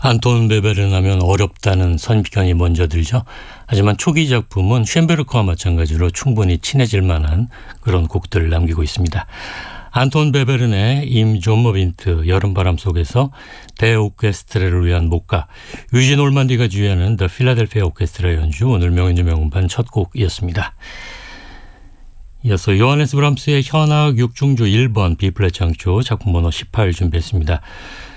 안톤 베베른 하면 어렵다는 선입견이 먼저 들죠. 하지만 초기 작품은 쉔베르크와 마찬가지로 충분히 친해질 만한 그런 곡들을 남기고 있습니다. 안톤 베베른의 임 존머빈트 여름바람 속에서 대오케스트라를 위한 목가, 유진 올만디가 주연하는 더 필라델피아 오케스트라 연주, 오늘 명인주 명음반 첫 곡이었습니다. 이어서 요하네스 브람스의 현악 6중주 1번 B플랫 장조 작품 번호 18 준비했습니다.